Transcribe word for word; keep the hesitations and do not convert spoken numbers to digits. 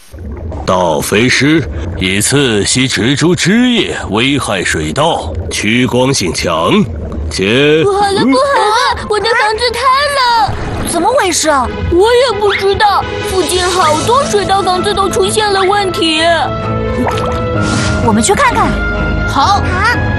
盗飞师以刺吸植株汁液，危害水稻，趋光性强，且不好了不好了，我的房子塌了！ 怎么回事啊？ 我也不知道，附近好多水稻房子都出现了问题。 我们去看看。 好。 好。